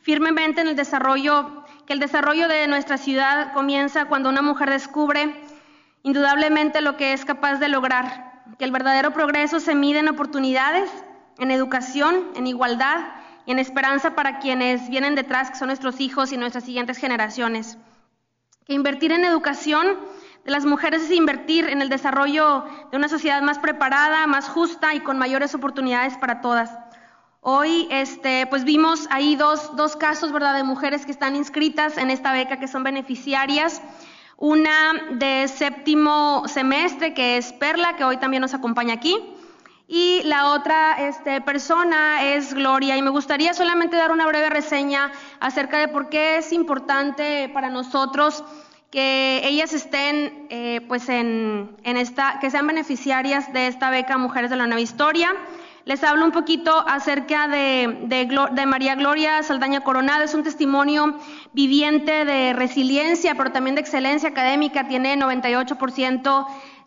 firmemente en el desarrollo de nuestra ciudad comienza cuando una mujer descubre indudablemente lo que es capaz de lograr, que el verdadero progreso se mide en oportunidades, en educación, en igualdad y en esperanza para quienes vienen detrás, que son nuestros hijos y nuestras siguientes generaciones. Que invertir en educación de las mujeres es invertir en el desarrollo de una sociedad más preparada, más justa y con mayores oportunidades para todas. Hoy pues vimos ahí dos casos, ¿verdad?, de mujeres que están inscritas en esta beca, que son beneficiarias. Una de 7º semestre, que es Perla, que hoy también nos acompaña aquí. Y la otra persona es Gloria, y me gustaría solamente dar una breve reseña acerca de por qué es importante para nosotros que ellas estén, que sean beneficiarias de esta beca Mujeres de la Nueva Historia. Les hablo un poquito acerca de María Gloria Saldaña Coronado. Es un testimonio viviente de resiliencia, pero también de excelencia académica. Tiene 98%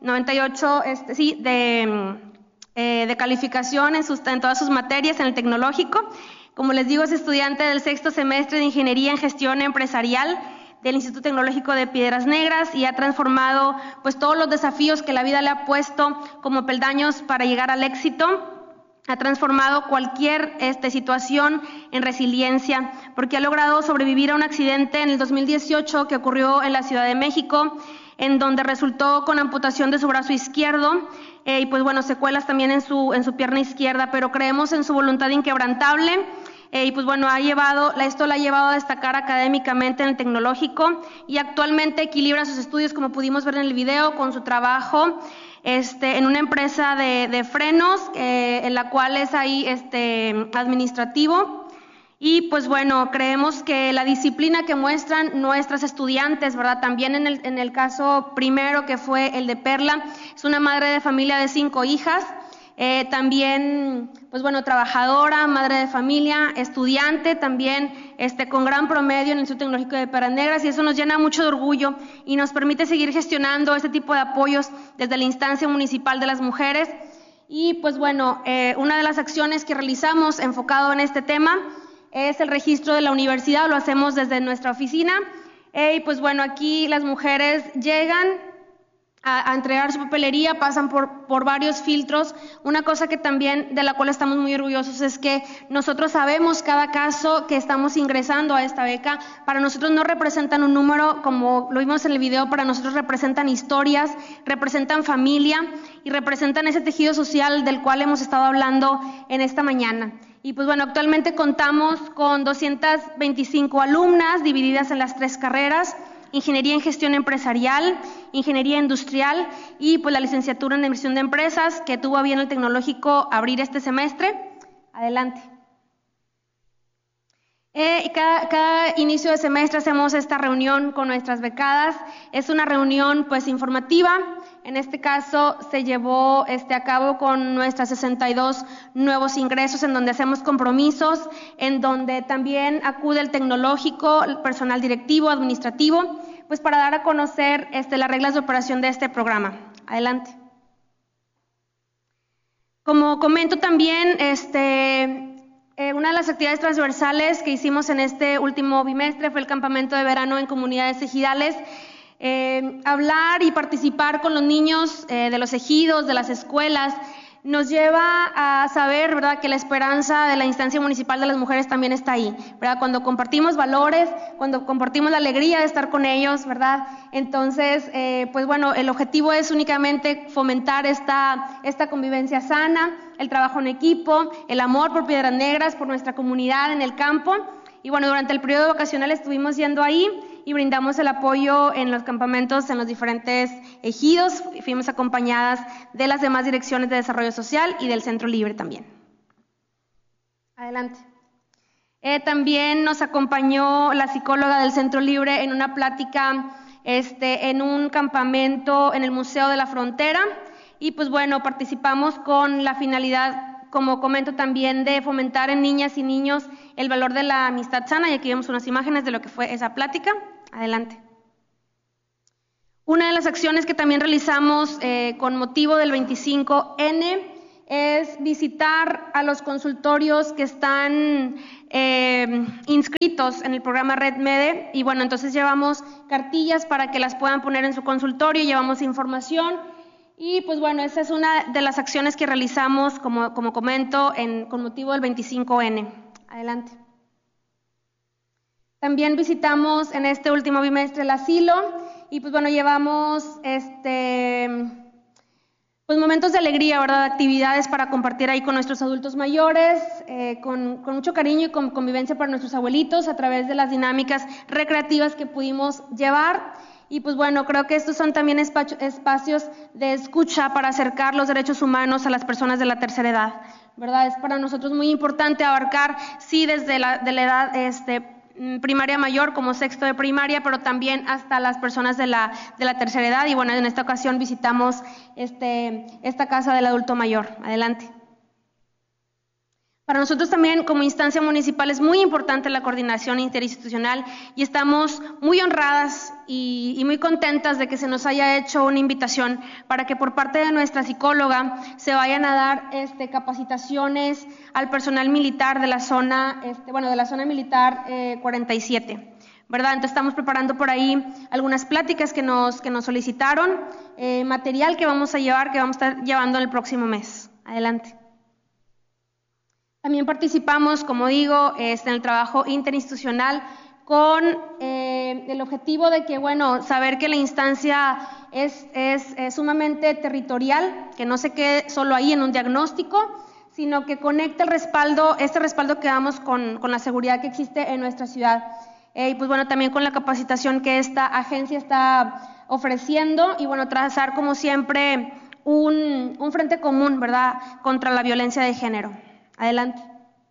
de calificación en todas sus materias en el tecnológico. Como les digo, es estudiante del 6º semestre de Ingeniería en Gestión Empresarial del Instituto Tecnológico de Piedras Negras, y ha transformado pues todos los desafíos que la vida le ha puesto como peldaños para llegar al éxito. Ha transformado cualquier situación en resiliencia, porque ha logrado sobrevivir a un accidente en el 2018 que ocurrió en la Ciudad de México, en donde resultó con amputación de su brazo izquierdo y pues bueno, secuelas también en su pierna izquierda, pero creemos en su voluntad inquebrantable. Y pues bueno, esto la ha llevado a destacar académicamente en el tecnológico, y actualmente equilibra sus estudios, como pudimos ver en el video, con su trabajo en una empresa de frenos, en la cual es ahí administrativo. Y pues bueno, creemos que la disciplina que muestran nuestras estudiantes, ¿verdad? También en el caso primero, que fue el de Perla, es una madre de familia de 5 hijas. También, pues bueno, trabajadora, madre de familia, estudiante también, con gran promedio en el Instituto Tecnológico de Piedras Negras, y eso nos llena mucho de orgullo y nos permite seguir gestionando este tipo de apoyos desde la instancia municipal de las mujeres. Y pues bueno, una de las acciones que realizamos enfocado en este tema es el registro de la universidad. Lo hacemos desde nuestra oficina, y pues bueno, aquí las mujeres llegan a entregar su papelería, pasan por varios filtros. Una cosa que también de la cual estamos muy orgullosos es que nosotros sabemos cada caso que estamos ingresando a esta beca. Para nosotros no representan un número, como lo vimos en el video, para nosotros representan historias, representan familia y representan ese tejido social del cual hemos estado hablando en esta mañana. Y pues bueno, actualmente contamos con 225 alumnas divididas en las 3 carreras: Ingeniería en Gestión Empresarial, Ingeniería Industrial y pues la licenciatura en Administración de Empresas, que tuvo a bien el tecnológico abrir este semestre. Adelante. Cada inicio de semestre hacemos esta reunión con nuestras becadas. Es una reunión pues informativa. En este caso se llevó a cabo con nuestras 62 nuevos ingresos, en donde hacemos compromisos, en donde también acude el tecnológico, el personal directivo, administrativo, pues para dar a conocer las reglas de operación de este programa. Adelante. Como comento también, una de las actividades transversales que hicimos en este último bimestre fue el campamento de verano en comunidades ejidales. Hablar y participar con los niños de los ejidos, de las escuelas, nos lleva a saber, ¿verdad?, que la esperanza de la instancia municipal de las mujeres también está ahí, ¿verdad? Cuando compartimos valores, cuando compartimos la alegría de estar con ellos, ¿verdad? Entonces, pues bueno, el objetivo es únicamente fomentar esta convivencia sana, el trabajo en equipo, el amor por Piedras Negras, por nuestra comunidad en el campo. Y bueno, durante el periodo vacacional estuvimos yendo ahí y brindamos el apoyo en los campamentos en los diferentes ejidos. Fuimos acompañadas de las demás direcciones de desarrollo social y del Centro Libre también. Adelante. También nos acompañó la psicóloga del Centro Libre en una plática en un campamento en el Museo de la Frontera, y pues bueno, participamos con la finalidad, como comento también, de fomentar en niñas y niños el valor de la amistad sana, y aquí vemos unas imágenes de lo que fue esa plática. Adelante. Una de las acciones que también realizamos con motivo del 25N es visitar a los consultorios que están inscritos en el programa Red MEDE, y bueno, entonces llevamos cartillas para que las puedan poner en su consultorio, llevamos información, y pues bueno, esa es una de las acciones que realizamos, como comento, con motivo del 25N. Adelante. También visitamos en este último bimestre el asilo, y pues bueno, llevamos pues momentos de alegría, ¿verdad? Actividades para compartir ahí con nuestros adultos mayores, con mucho cariño y con convivencia para nuestros abuelitos a través de las dinámicas recreativas que pudimos llevar. Y pues bueno, creo que estos son también espacios de escucha para acercar los derechos humanos a las personas de la tercera edad, ¿verdad? Es para nosotros muy importante abarcar, sí, desde la edad primaria mayor, como sexto de primaria, pero también hasta las personas de la tercera edad. Y bueno, en esta ocasión visitamos esta casa del adulto mayor. Adelante. Para nosotros también, como instancia municipal, es muy importante la coordinación interinstitucional, y estamos muy honradas y muy contentas de que se nos haya hecho una invitación para que por parte de nuestra psicóloga se vayan a dar capacitaciones al personal militar de la zona, de la zona militar 47. ¿Verdad? Entonces estamos preparando por ahí algunas pláticas que nos solicitaron, material que vamos a estar llevando el próximo mes. Adelante. También participamos, como digo, en el trabajo interinstitucional con el objetivo de que, bueno, saber que la instancia es sumamente territorial, que no se quede solo ahí en un diagnóstico, sino que conecte este respaldo que damos con la seguridad que existe en nuestra ciudad. Y pues bueno, también con la capacitación que esta agencia está ofreciendo, y bueno, trazar como siempre un frente común, ¿verdad?, contra la violencia de género. Adelante.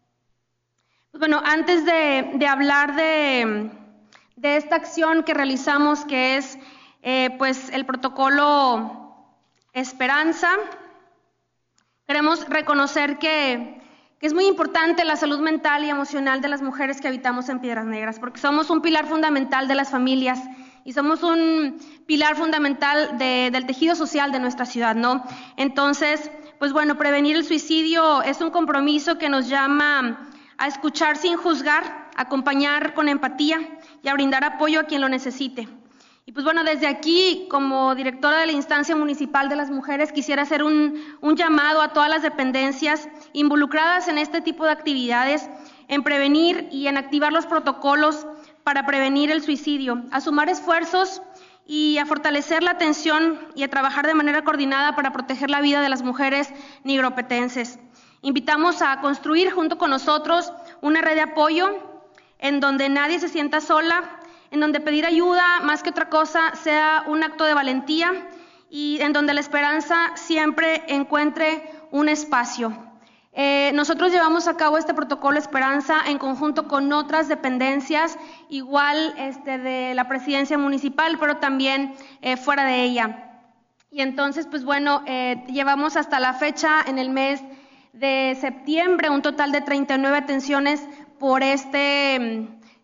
Pues bueno, antes de hablar de esta acción que realizamos, que es pues el protocolo Esperanza, queremos reconocer que es muy importante la salud mental y emocional de las mujeres que habitamos en Piedras Negras, porque somos un pilar fundamental de las familias y somos un pilar fundamental del tejido social de nuestra ciudad, ¿no? Entonces, pues bueno, prevenir el suicidio es un compromiso que nos llama a escuchar sin juzgar, a acompañar con empatía y a brindar apoyo a quien lo necesite. Y pues bueno, desde aquí, como directora de la instancia municipal de las mujeres, quisiera hacer un llamado a todas las dependencias involucradas en este tipo de actividades, en prevenir y en activar los protocolos para prevenir el suicidio, a sumar esfuerzos y a fortalecer la atención y a trabajar de manera coordinada para proteger la vida de las mujeres nigropetenses. Invitamos a construir junto con nosotros una red de apoyo en donde nadie se sienta sola, en donde pedir ayuda más que otra cosa sea un acto de valentía, y en donde la esperanza siempre encuentre un espacio. Nosotros llevamos a cabo este protocolo Esperanza en conjunto con otras dependencias, igual de la presidencia municipal, pero también fuera de ella. Y entonces, pues bueno, llevamos hasta la fecha, en el mes de septiembre, un total de 39 atenciones por este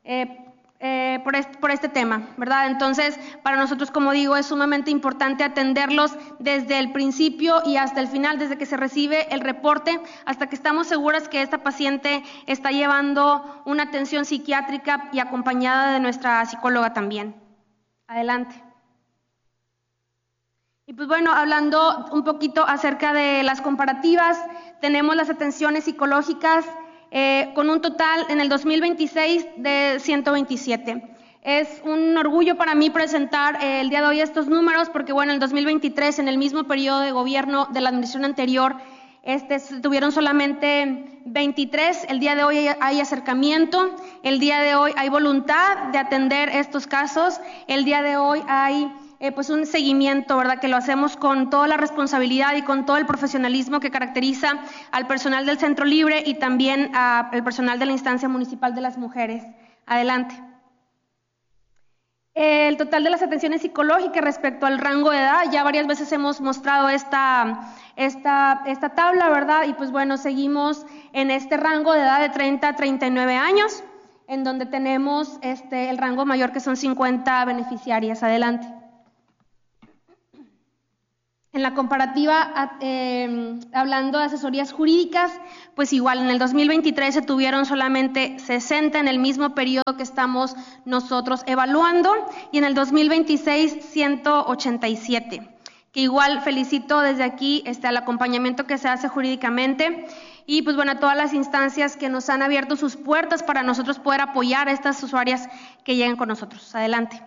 tema, ¿verdad? Entonces, para nosotros, como digo, es sumamente importante atenderlos desde el principio y hasta el final, desde que se recibe el reporte hasta que estamos seguras que esta paciente está llevando una atención psiquiátrica y acompañada de nuestra psicóloga también. Adelante. Y pues bueno, hablando un poquito acerca de las comparativas, tenemos las atenciones psicológicas con un total en el 2026 de 127. Es un orgullo para mí presentar el día de hoy estos números, porque bueno, en el 2023, en el mismo periodo de gobierno de la administración anterior, tuvieron solamente 23. El día de hoy hay acercamiento, el día de hoy hay voluntad de atender estos casos, el día de hoy hay pues un seguimiento, ¿verdad?, que lo hacemos con toda la responsabilidad y con todo el profesionalismo que caracteriza al personal del Centro Libre y también al personal de la instancia municipal de las mujeres. Adelante. El total de las atenciones psicológicas respecto al rango de edad, ya varias veces hemos mostrado esta tabla, ¿verdad? Y pues bueno, seguimos en este rango de edad de 30 a 39 años, en donde tenemos el rango mayor, que son 50 beneficiarias. Adelante. En la comparativa, hablando de asesorías jurídicas, pues igual en el 2023 se tuvieron solamente 60 en el mismo periodo que estamos nosotros evaluando, y en el 2026 187, que igual felicito desde aquí al acompañamiento que se hace jurídicamente, y pues bueno, a todas las instancias que nos han abierto sus puertas para nosotros poder apoyar a estas usuarias que lleguen con nosotros. Adelante.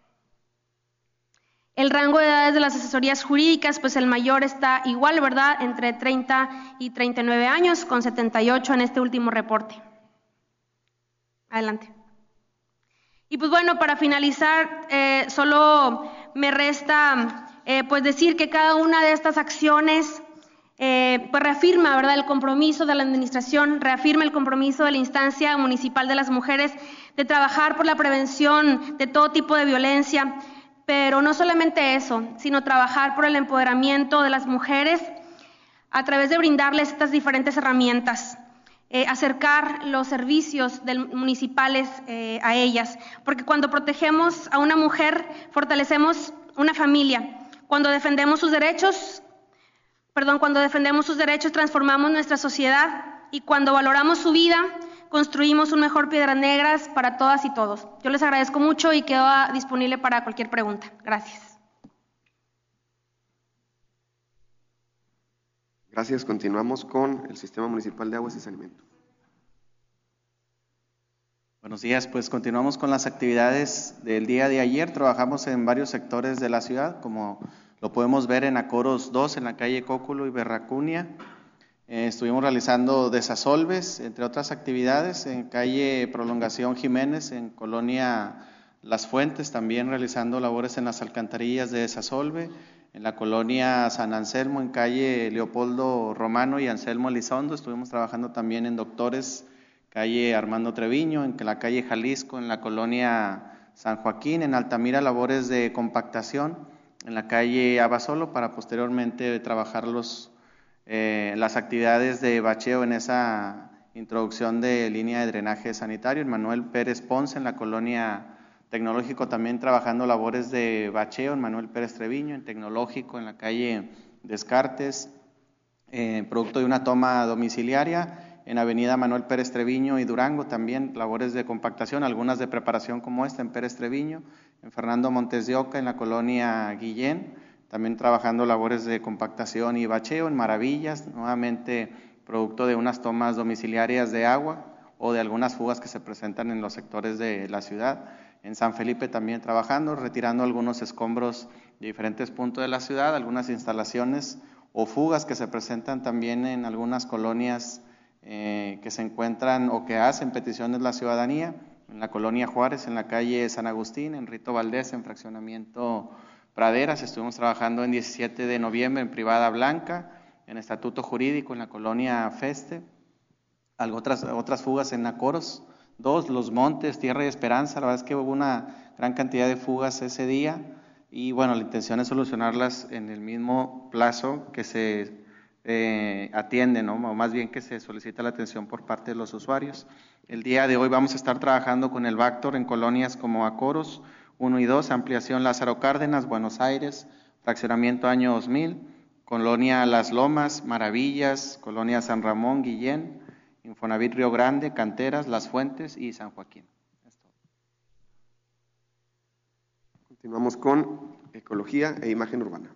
El rango de edades de las asesorías jurídicas, pues el mayor está igual, ¿verdad?, entre 30 y 39 años, con 78 en este último reporte. Adelante. Y pues bueno, para finalizar, solo me resta pues decir que cada una de estas acciones pues reafirma, ¿verdad?, el compromiso de la administración, reafirma el compromiso de la instancia municipal de las mujeres de trabajar por la prevención de todo tipo de violencia. Pero no solamente eso, sino trabajar por el empoderamiento de las mujeres a través de brindarles estas diferentes herramientas, acercar los servicios municipales a ellas, porque cuando protegemos a una mujer, fortalecemos una familia. Cuando defendemos sus derechos, transformamos nuestra sociedad, y cuando valoramos su vida, construimos un mejor Piedras Negras para todas y todos. Yo les agradezco mucho y quedo disponible para cualquier pregunta. Gracias. Gracias. Continuamos con el Sistema Municipal de Aguas y Saneamiento. Buenos días, pues continuamos con las actividades del día de ayer. Trabajamos en varios sectores de la ciudad, como lo podemos ver en Acoros 2, en la calle Cóculo y Berracunia. Estuvimos realizando desasolves, entre otras actividades, en calle Prolongación Jiménez, en Colonia Las Fuentes, también realizando labores en las alcantarillas de desasolve, en la Colonia San Anselmo, en calle Leopoldo Romano y Anselmo Elizondo. Estuvimos trabajando también en Doctores, calle Armando Treviño, en la calle Jalisco, en la Colonia San Joaquín, en Altamira, labores de compactación, en la calle Abasolo, para posteriormente trabajar las actividades de bacheo en esa introducción de línea de drenaje sanitario. En Manuel Pérez Ponce, en la Colonia Tecnológico, también trabajando labores de bacheo. En Manuel Pérez Treviño, en Tecnológico, en la calle Descartes, producto de una toma domiciliaria. En Avenida Manuel Pérez Treviño y Durango, también labores de compactación, algunas de preparación como esta en Pérez Treviño. En Fernando Montes de Oca, en la Colonia Guillén, también trabajando labores de compactación y bacheo. En Maravillas, nuevamente producto de unas tomas domiciliarias de agua o de algunas fugas que se presentan en los sectores de la ciudad. En San Felipe también trabajando, retirando algunos escombros de diferentes puntos de la ciudad, algunas instalaciones o fugas que se presentan también en algunas colonias que se encuentran o que hacen peticiones la ciudadanía. En la Colonia Juárez, en la calle San Agustín, en Rito Valdés, en fraccionamiento Praderas. Estuvimos trabajando en 17 de noviembre en Privada Blanca, en Estatuto Jurídico, en la Colonia Feste. Otras fugas en Acoros 2, Los Montes, Tierra y Esperanza. La verdad es que hubo una gran cantidad de fugas ese día y bueno, la intención es solucionarlas en el mismo plazo que se atiende, ¿no? O más bien que se solicita la atención por parte de los usuarios. El día de hoy vamos a estar trabajando con el Bactor en colonias como Acoros 1 y 2, ampliación Lázaro Cárdenas, Buenos Aires, fraccionamiento Año 2000, Colonia Las Lomas, Maravillas, Colonia San Ramón, Guillén, Infonavit Río Grande, Canteras, Las Fuentes y San Joaquín. Continuamos con Ecología e Imagen Urbana.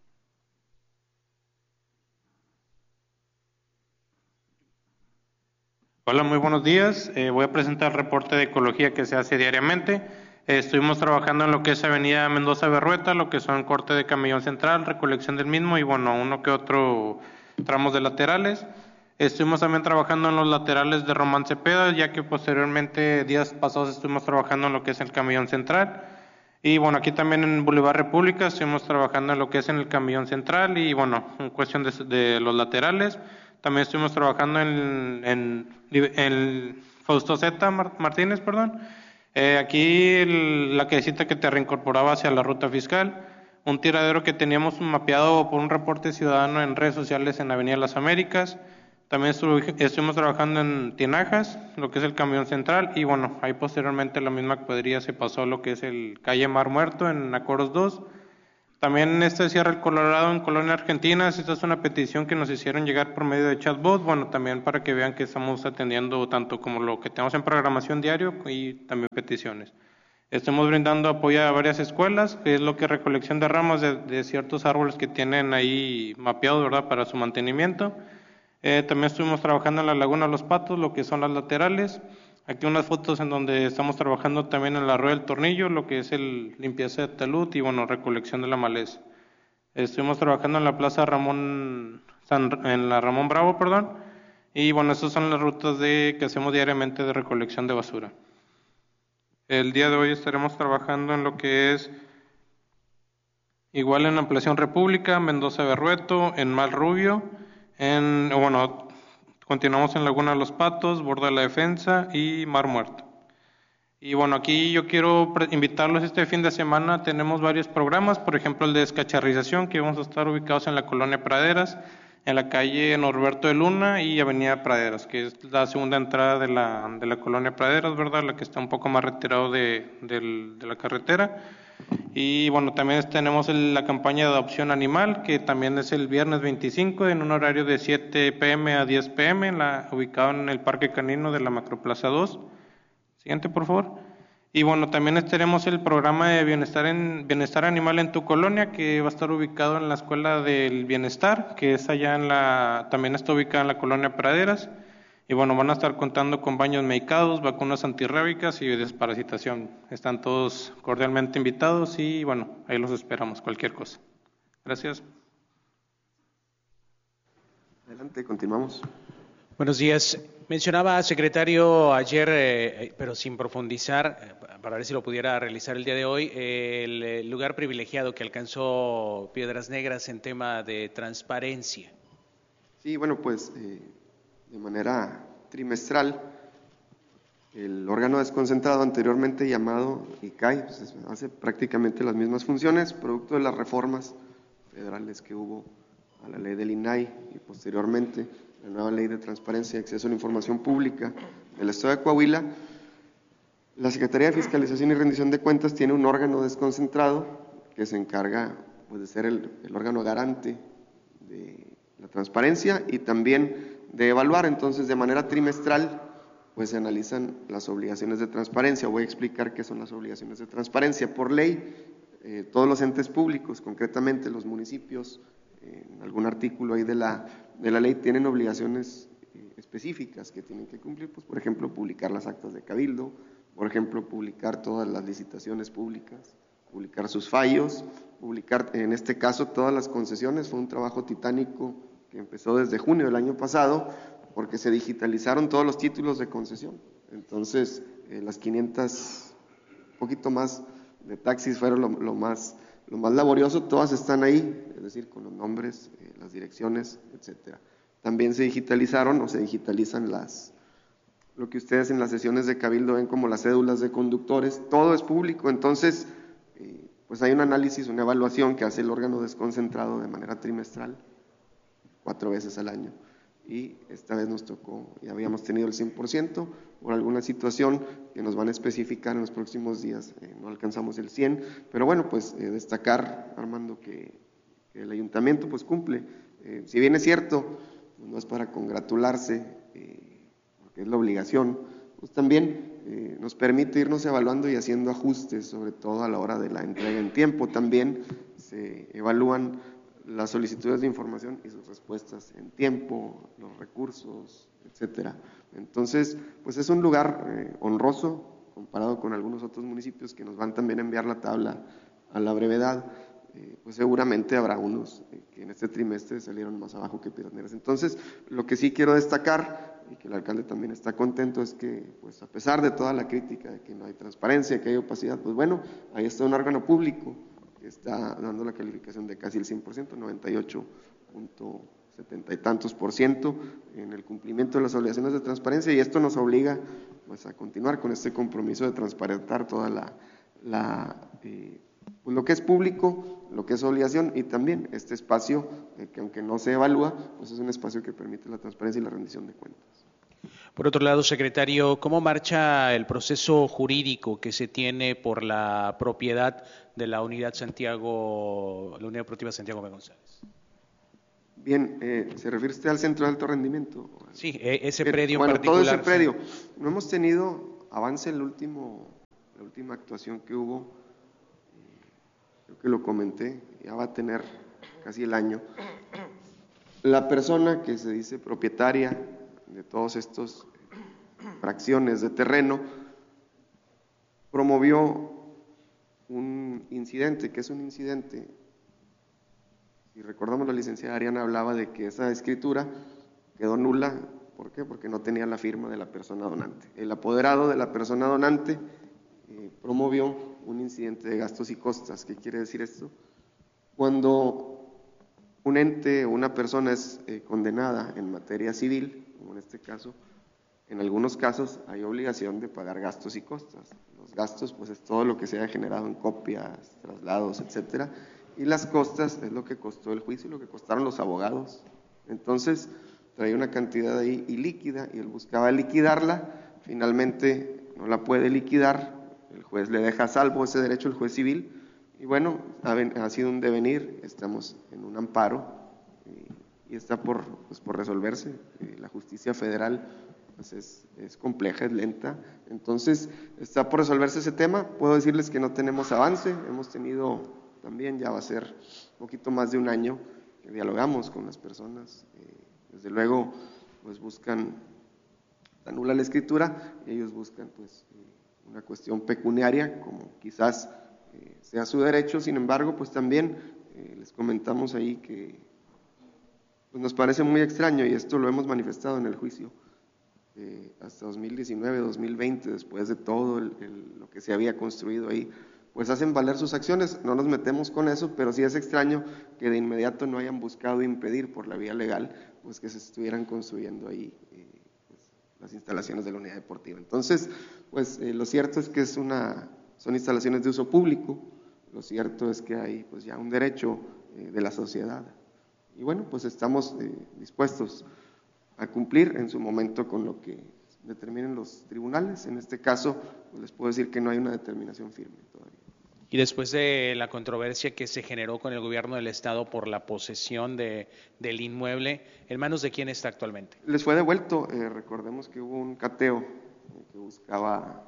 Hola, muy buenos días. Voy a presentar el reporte de ecología que se hace diariamente. Estuvimos trabajando en lo que es Avenida Mendoza Berrueta, lo que son corte de camellón central, recolección del mismo y bueno, uno que otro tramos de laterales. Estuvimos también trabajando en los laterales de Román Cepeda, ya que posteriormente, días pasados, estuvimos trabajando en lo que es el camellón central. Y bueno, aquí también en Boulevard República estuvimos trabajando en lo que es en el camellón central y bueno, en cuestión de los laterales. También estuvimos trabajando en Fausto Z. Martínez, perdón. Aquí la callecita que te reincorporaba hacia la ruta fiscal, un tiradero que teníamos mapeado por un reporte ciudadano en redes sociales en Avenida Las Américas. También estuvimos trabajando en Tinajas, lo que es el camión central, y bueno, ahí posteriormente la misma cuadrilla se pasó a lo que es el calle Mar Muerto en Acoros 2. También Sierra El Colorado en Colonia Argentina, esta es una petición que nos hicieron llegar por medio de chatbot, bueno, también para que vean que estamos atendiendo tanto como lo que tenemos en programación diario y también peticiones. Estamos brindando apoyo a varias escuelas, que es lo que es recolección de ramas de ciertos árboles que tienen ahí mapeados, ¿verdad?, para su mantenimiento. También estuvimos trabajando en la Laguna Los Patos, lo que son las laterales. Aquí unas fotos en donde estamos trabajando también en la Rueda del Tornillo, lo que es el limpieza de talud y bueno, recolección de la maleza. Estuvimos trabajando en la Plaza Ramón Bravo, y bueno, esas son las rutas que hacemos diariamente de recolección de basura. El día de hoy estaremos trabajando en lo que es igual en Ampliación República, Mendoza Berrueto, en Mal Rubio, continuamos en Laguna de los Patos, Borda de la Defensa y Mar Muerto. Y bueno, aquí yo quiero invitarlos este fin de semana, tenemos varios programas, por ejemplo el de descacharrización, que vamos a estar ubicados en la Colonia Praderas, en la calle Norberto de Luna y Avenida Praderas, que es la segunda entrada de la Colonia Praderas, ¿verdad?, la que está un poco más retirado de la carretera. Y bueno, también tenemos la campaña de adopción animal, que también es el viernes 25 en un horario de 7 p.m. a 10 p.m. ubicado en el Parque Canino de la Macroplaza 2. Siguiente, por favor. Y bueno, también tenemos el programa de bienestar animal en tu colonia, que va a estar ubicado en la Escuela del Bienestar, que es allá también está ubicada en la Colonia Praderas. Y bueno, van a estar contando con baños medicados, vacunas antirrábicas y desparasitación. Están todos cordialmente invitados y bueno, ahí los esperamos, cualquier cosa. Gracias. Adelante, continuamos. Buenos días. Mencionaba, secretario, ayer, pero sin profundizar, para ver si lo pudiera realizar el día de hoy, el lugar privilegiado que alcanzó Piedras Negras en tema de transparencia. Sí, bueno, pues de manera trimestral, el órgano desconcentrado anteriormente llamado ICAI pues hace prácticamente las mismas funciones, producto de las reformas federales que hubo a la ley del INAI y posteriormente la nueva ley de transparencia y acceso a la información pública del Estado de Coahuila. La Secretaría de Fiscalización y Rendición de Cuentas tiene un órgano desconcentrado que se encarga pues, de ser el órgano garante de la transparencia y también de evaluar. Entonces, de manera trimestral, pues se analizan las obligaciones de transparencia. Voy a explicar qué son las obligaciones de transparencia. Por ley, todos los entes públicos, concretamente los municipios, en algún artículo ahí de la ley, tienen obligaciones específicas que tienen que cumplir, pues por ejemplo, publicar las actas de cabildo, por ejemplo, publicar todas las licitaciones públicas, publicar sus fallos, publicar, en este caso, todas las concesiones. Fue un trabajo titánico que empezó desde junio del año pasado, porque se digitalizaron todos los títulos de concesión. Entonces, las 500, poquito más de taxis fueron lo más laborioso, todas están ahí, es decir, con los nombres, las direcciones, etcétera. También se digitalizaron o se digitalizan lo que ustedes en las sesiones de cabildo ven como las cédulas de conductores, todo es público. Entonces, pues hay un análisis, una evaluación que hace el órgano desconcentrado de manera trimestral, 4 veces al año. Y esta vez nos tocó, ya habíamos tenido el 100%, por alguna situación que nos van a especificar en los próximos días, no alcanzamos el 100%, pero bueno, pues destacar, Armando, que el ayuntamiento pues cumple. Si bien es cierto, pues, no es para congratularse, porque es la obligación, pues también nos permite irnos evaluando y haciendo ajustes, sobre todo a la hora de la entrega en tiempo. También se evalúan las solicitudes de información y sus respuestas en tiempo, los recursos, etcétera. Entonces, pues es un lugar honroso comparado con algunos otros municipios que nos van también a enviar la tabla a la brevedad. Pues seguramente habrá unos que en este trimestre salieron más abajo que Piedras Negras. Entonces, lo que sí quiero destacar, y que el alcalde también está contento, es que, pues a pesar de toda la crítica de que no hay transparencia, que hay opacidad, pues bueno, ahí está un órgano público que está dando la calificación de casi el 100%, 98.70 y tantos %, en el cumplimiento de las obligaciones de transparencia, y esto nos obliga pues a continuar con este compromiso de transparentar toda pues lo que es público, lo que es obligación, y también este espacio que aunque no se evalúa, pues es un espacio que permite la transparencia y la rendición de cuentas. Por otro lado, secretario, ¿cómo marcha el proceso jurídico que se tiene por la propiedad de la unidad Santiago, la unidad deportiva Santiago B. González? Bien, ¿se refiere usted al centro de alto rendimiento? Sí, ese predio bueno, en particular. todo ese predio. No hemos tenido avance en la última actuación que hubo, creo que lo comenté, ya va a tener casi el año. La persona que se dice propietaria de todos estos fracciones de terreno promovió un incidente, que es un incidente. Si recordamos, la licenciada Ariana hablaba de que esa escritura quedó nula. ¿Por qué? Porque no tenía la firma de la persona donante. El apoderado de la persona donante promovió un incidente de gastos y costas. ¿Qué quiere decir esto? Cuando un ente o una persona es condenada en materia civil, como en este caso, en algunos casos hay obligación de pagar gastos y costas. Los gastos, pues, es todo lo que se haya generado en copias, traslados, etcétera, y las costas es lo que costó el juicio, lo que costaron los abogados. Entonces, traía una cantidad ahí ilíquida y él buscaba liquidarla, finalmente no la puede liquidar, el juez le deja a salvo ese derecho, el juez civil, y bueno, ha sido un devenir, estamos en un amparo y está por resolverse. La justicia federal pues es compleja, es lenta, entonces está por resolverse ese tema. Puedo decirles que no tenemos avance, hemos tenido también, ya va a ser un poquito más de un año que dialogamos con las personas, desde luego pues buscan, anula la escritura, y ellos buscan pues una cuestión pecuniaria, como quizás sea su derecho. Sin embargo, pues también les comentamos ahí que pues nos parece muy extraño, y esto lo hemos manifestado en el juicio, hasta 2019, 2020, después de todo lo que se había construido ahí, pues hacen valer sus acciones. No nos metemos con eso, pero sí es extraño que de inmediato no hayan buscado impedir por la vía legal pues que se estuvieran construyendo ahí pues, las instalaciones de la unidad deportiva. Entonces, pues lo cierto es que son instalaciones de uso público, lo cierto es que hay pues ya un derecho de la sociedad, y bueno, pues estamos dispuestos a cumplir en su momento con lo que determinen los tribunales. En este caso, pues les puedo decir que no hay una determinación firme todavía. Y después de la controversia que se generó con el gobierno del estado por la posesión del inmueble, ¿en manos de quién está actualmente? Les fue devuelto. Recordemos que hubo un cateo que buscaba,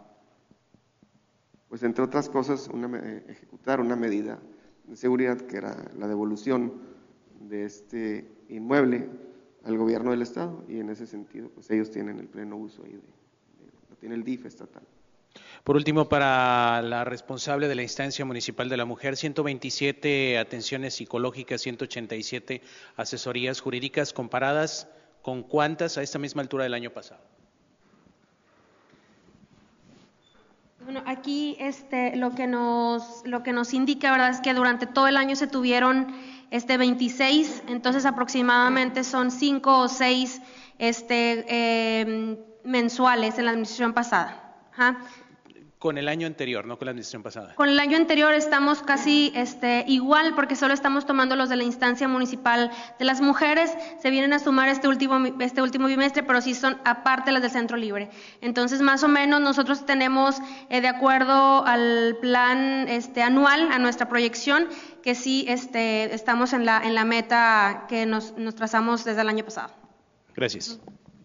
pues entre otras cosas, ejecutar una medida de seguridad, que era la devolución de este inmueble al gobierno del estado, y en ese sentido pues ellos tienen el pleno uso ahí lo tiene el DIF estatal. Por último, para la responsable de la instancia municipal de la mujer, 127 atenciones psicológicas, 187 asesorías jurídicas, comparadas con cuántas a esta misma altura del año pasado. Bueno, aquí lo que nos indica, ¿verdad?, es que durante todo el año se tuvieron 26, entonces aproximadamente son 5 o 6 mensuales en la administración pasada. Ajá. Con el año anterior, no con la administración pasada. Con el año anterior estamos casi igual, porque solo estamos tomando los de la instancia municipal de las mujeres. Se vienen a sumar este último bimestre, pero sí son aparte las del centro libre. Entonces, más o menos nosotros tenemos, de acuerdo al plan anual, a nuestra proyección, que sí estamos en la meta que nos trazamos desde el año pasado. Gracias.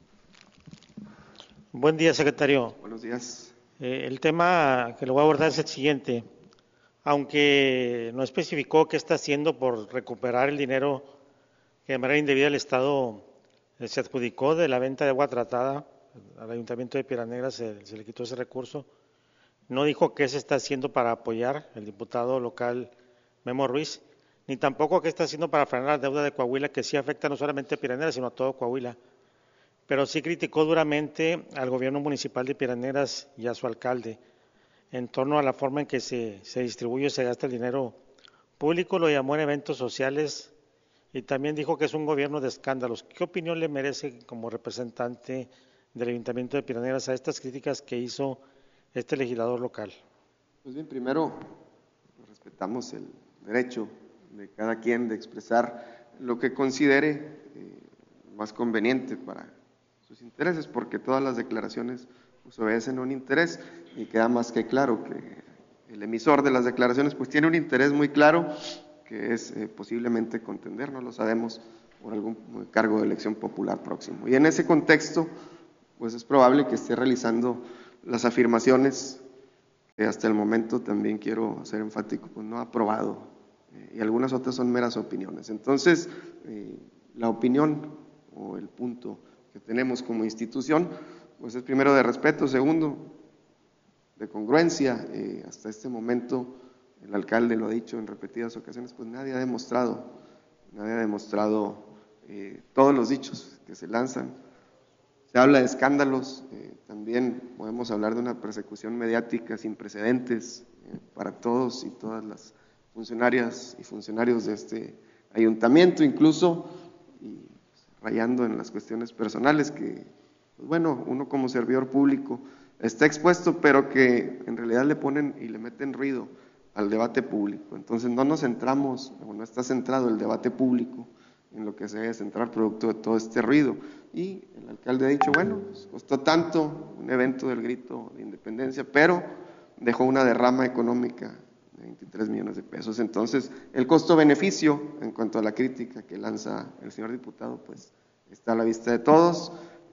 Buen día, secretario. Buenos días. El tema que le voy a abordar es el siguiente. Aunque no especificó qué está haciendo por recuperar el dinero que de manera indebida el Estado se adjudicó de la venta de agua tratada al Ayuntamiento de Piedras Negras, se le quitó ese recurso. No dijo qué se está haciendo para apoyar el diputado local Memo Ruiz, ni tampoco qué está haciendo para frenar la deuda de Coahuila, que sí afecta no solamente a Piedras Negras, sino a todo Coahuila. Pero sí criticó duramente al gobierno municipal de Piedras Negras y a su alcalde en torno a la forma en que se distribuye y se gasta el dinero público. Lo llamó en eventos sociales y también dijo que es un gobierno de escándalos. ¿Qué opinión le merece como representante del Ayuntamiento de Piedras Negras a estas críticas que hizo este legislador local? Pues bien, primero respetamos el derecho de cada quien de expresar lo que considere más conveniente para sus intereses, porque todas las declaraciones pues, obedecen a un interés, y queda más que claro que el emisor de las declaraciones pues tiene un interés muy claro, que es posiblemente contender, no lo sabemos, por algún cargo de elección popular próximo. Y en ese contexto, pues es probable que esté realizando las afirmaciones que hasta el momento también quiero ser enfático, pues no ha aprobado, y algunas otras son meras opiniones. Entonces, la opinión o el punto que tenemos como institución, pues es primero de respeto, segundo, de congruencia. Hasta este momento, el alcalde lo ha dicho en repetidas ocasiones, pues nadie ha demostrado todos los dichos que se lanzan. Se habla de escándalos, también podemos hablar de una persecución mediática sin precedentes para todos y todas las funcionarias y funcionarios de este ayuntamiento, incluso, y rayando en las cuestiones personales que, pues bueno, uno como servidor público está expuesto, pero que en realidad le ponen y le meten ruido al debate público. Entonces no nos centramos, o no está centrado el debate público en lo que se debe centrar producto de todo este ruido. Y el alcalde ha dicho, bueno, pues costó tanto un evento del grito de independencia, pero dejó una derrama económica de 23 millones de pesos. Entonces, el costo-beneficio en cuanto a la crítica que lanza el señor diputado, pues está a la vista de todos.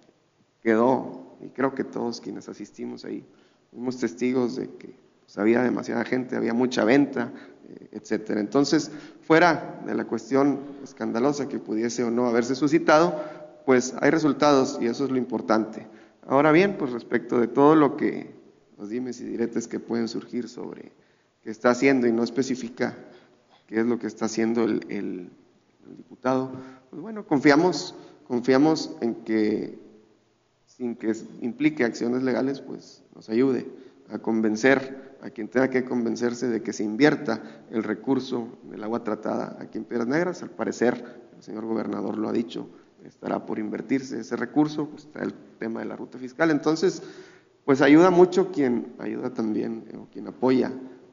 Quedó, y creo que todos quienes asistimos ahí, fuimos testigos de que pues, había demasiada gente, había mucha venta, etcétera. Entonces, fuera de la cuestión escandalosa que pudiese o no haberse suscitado, pues hay resultados y eso es lo importante. Ahora bien, pues respecto de todo lo que, los dimes y diretes que pueden surgir sobre qué está haciendo y no especifica qué es lo que está haciendo el diputado, pues bueno, confiamos en que, sin que implique acciones legales, pues nos ayude a convencer a quien tenga que convencerse de que se invierta el recurso del agua tratada aquí en Piedras Negras. Al parecer, el señor gobernador lo ha dicho, estará por invertirse ese recurso, pues está el tema de la ruta fiscal. Entonces, pues ayuda mucho quien ayuda también, o quien apoya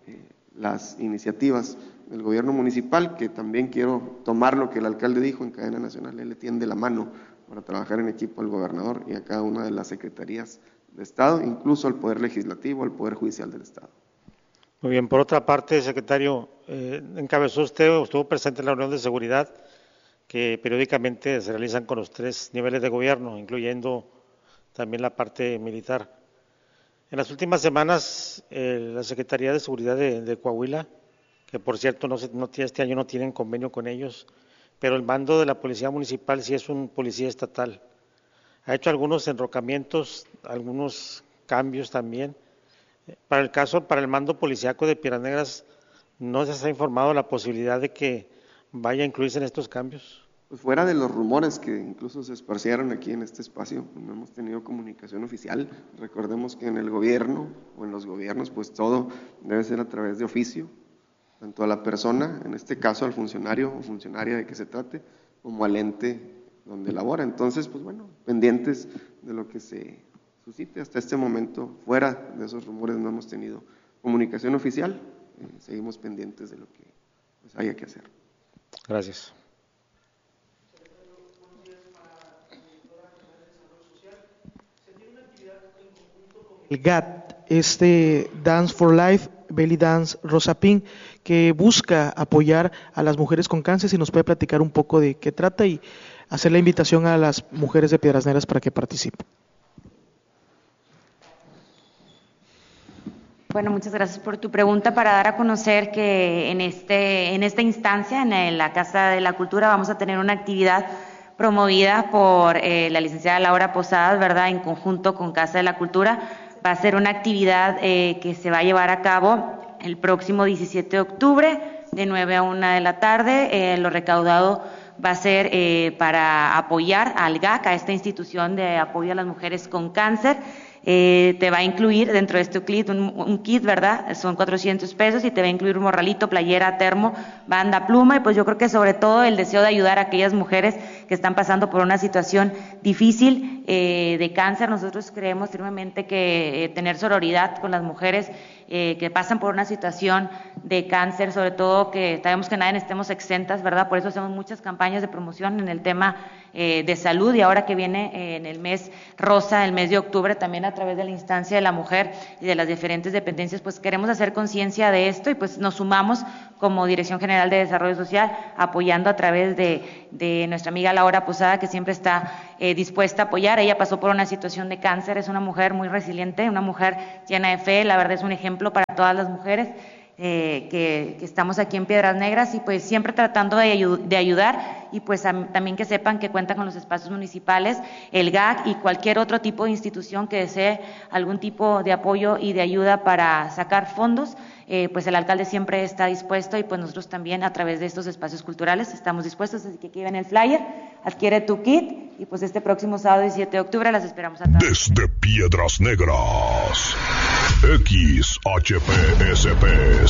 las iniciativas del gobierno municipal, que también quiero tomar lo que el alcalde dijo en cadena nacional, él le tiende la mano para trabajar en equipo al gobernador y a cada una de las secretarías de Estado, incluso al Poder Legislativo, al Poder Judicial del Estado. Muy bien, por otra parte, secretario, encabezó usted o estuvo presente en la reunión de seguridad que periódicamente se realizan con los 3 niveles de gobierno, incluyendo también la parte militar. En las últimas semanas, la Secretaría de Seguridad de Coahuila, que por cierto este año no tienen convenio con ellos, pero el mando de la Policía Municipal sí es un policía estatal. Ha hecho algunos enrocamientos, algunos cambios también. Para el mando policíaco de Piedras Negras, ¿no se ha informado la posibilidad de que vaya a incluirse en estos cambios? Pues fuera de los rumores que incluso se esparcieron aquí en este espacio, no hemos tenido comunicación oficial. Recordemos que en el gobierno o en los gobiernos, pues todo debe ser a través de oficio, tanto a la persona, en este caso al funcionario o funcionaria de que se trate, como al ente donde labora. Entonces, pues bueno, pendientes de lo que se suscite. Hasta este momento, fuera de esos rumores, no hemos tenido comunicación oficial. Seguimos pendientes de lo que pues, haya que hacer. Gracias. El GAT, Dance for Life, Belly Dance Rosa Pink, que busca apoyar a las mujeres con cáncer. Si nos puede platicar un poco de qué trata y hacer la invitación a las mujeres de Piedras Negras para que participen. Bueno, muchas gracias por tu pregunta. Para dar a conocer que en esta instancia, en la Casa de la Cultura, vamos a tener una actividad promovida por la licenciada Laura Posadas, ¿verdad?, en conjunto con Casa de la Cultura. Va a ser una actividad que se va a llevar a cabo el próximo 17 de octubre, de 9 a 1 de la tarde. Lo recaudado va a ser para apoyar al GAC, a esta institución de apoyo a las mujeres con cáncer. Te va a incluir dentro de este kit un kit, ¿verdad? Son 400 pesos y te va a incluir un morralito, playera, termo, banda, pluma, y pues yo creo que sobre todo el deseo de ayudar a aquellas mujeres que están pasando por una situación difícil de cáncer. Nosotros creemos firmemente que tener sororidad con las mujeres que pasan por una situación de cáncer, sobre todo que sabemos que nadie estemos exentas, ¿verdad? Por eso hacemos muchas campañas de promoción en el tema de salud, y ahora que viene en el mes rosa, el mes de octubre, también a través de la instancia de la mujer y de las diferentes dependencias, pues queremos hacer conciencia de esto, y pues nos sumamos como Dirección General de Desarrollo Social, apoyando a través de nuestra amiga Laura Posada, que siempre está dispuesta a apoyar. Ella pasó por una situación de cáncer, es una mujer muy resiliente, una mujer llena de fe, la verdad es un ejemplo para todas las mujeres que estamos aquí en Piedras Negras, y pues siempre tratando de ayudar, y pues también que sepan que cuentan con los espacios municipales, el GAC y cualquier otro tipo de institución que desee algún tipo de apoyo y de ayuda para sacar fondos. Pues el alcalde siempre está dispuesto, y pues nosotros también a través de estos espacios culturales estamos dispuestos, así que aquí ven el flyer, adquiere tu kit, y pues este próximo sábado 17 de octubre las esperamos a todas. Desde Piedras Negras, XHPSP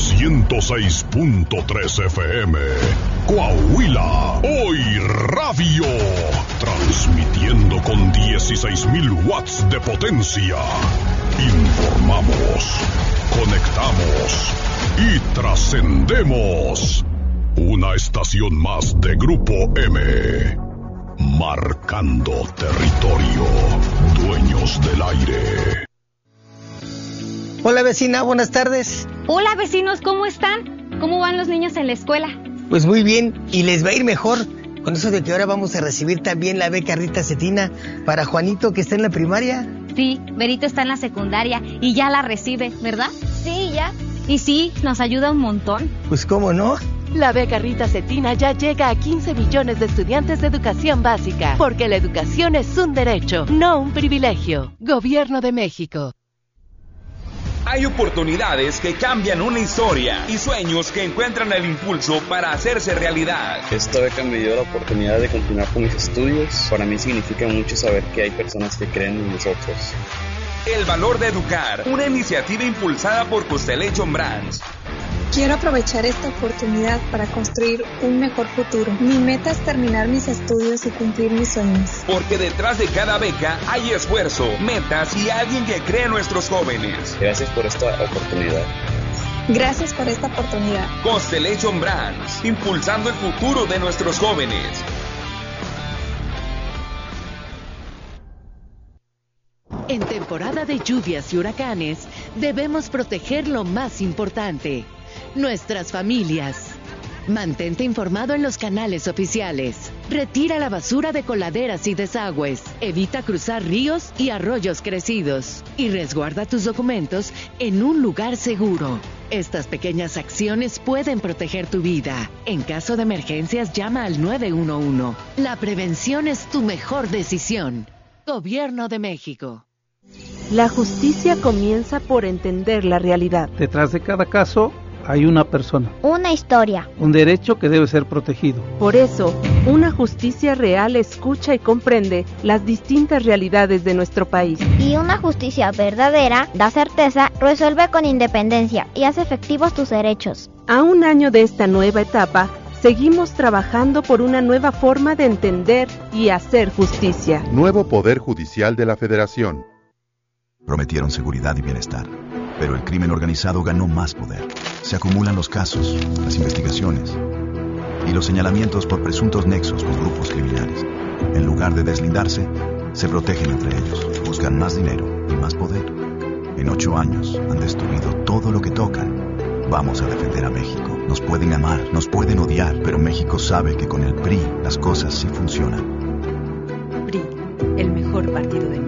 106.3 FM, Coahuila, Hoy Radio, transmitiendo con 16,000 watts de potencia. Informamos, conectamos y trascendemos. Una estación más de Grupo M. Marcando territorio. Dueños del aire. Hola vecina, buenas tardes. Hola vecinos, ¿cómo están? ¿Cómo van los niños en la escuela? Pues muy bien, y les va a ir mejor con eso de que ahora vamos a recibir también la beca Rita Cetina para Juanito, que está en la primaria. Sí, Berito está en la secundaria y ya la recibe, ¿verdad? Sí, ya. Y sí, nos ayuda un montón. Pues cómo no. La beca Rita Cetina ya llega a 15 millones de estudiantes de educación básica, porque la educación es un derecho, no un privilegio. Gobierno de México. Hay oportunidades que cambian una historia y sueños que encuentran el impulso para hacerse realidad. Esta beca me dio la oportunidad de continuar con mis estudios. Para mí significa mucho saber que hay personas que creen en nosotros. El valor de educar, una iniciativa impulsada por Constellation Brands. Quiero aprovechar esta oportunidad para construir un mejor futuro. Mi meta es terminar mis estudios y cumplir mis sueños. Porque detrás de cada beca hay esfuerzo, metas y alguien que cree en nuestros jóvenes. Gracias por esta oportunidad. Gracias por esta oportunidad. Constellation Brands, impulsando el futuro de nuestros jóvenes. En temporada de lluvias y huracanes, debemos proteger lo más importante: nuestras familias. Mantente informado en los canales oficiales. Retira la basura de coladeras y desagües. Evita cruzar ríos y arroyos crecidos. Y resguarda tus documentos en un lugar seguro. Estas pequeñas acciones pueden proteger tu vida. En caso de emergencias, llama al 911. La prevención es tu mejor decisión. Gobierno de México. La justicia comienza por entender la realidad. Detrás de cada caso hay una persona. Una historia. Un derecho que debe ser protegido. Por eso, una justicia real escucha y comprende las distintas realidades de nuestro país. Y una justicia verdadera da certeza, resuelve con independencia y hace efectivos tus derechos. A un año de esta nueva etapa, seguimos trabajando por una nueva forma de entender y hacer justicia. Nuevo Poder Judicial de la Federación. Prometieron seguridad y bienestar, pero el crimen organizado ganó más poder. Se acumulan los casos, las investigaciones y los señalamientos por presuntos nexos con grupos criminales. En lugar de deslindarse, se protegen entre ellos, buscan más dinero y más poder. En 8 años han destruido todo lo que tocan. Vamos a defender a México. Nos pueden amar, nos pueden odiar, pero México sabe que con el PRI las cosas sí funcionan. PRI, el mejor partido de México.